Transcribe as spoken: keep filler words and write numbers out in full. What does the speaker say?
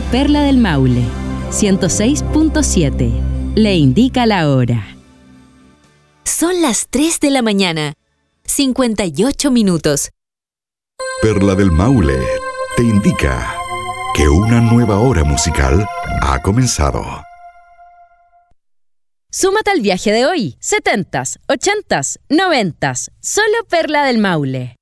Perla del Maule, ciento seis punto siete. Le indica la hora. Son las tres de la mañana, cincuenta y ocho minutos. Perla del Maule te indica que una nueva hora musical ha comenzado. Súmate al viaje de hoy, setentas, ochentas, noventas, solo Perla del Maule.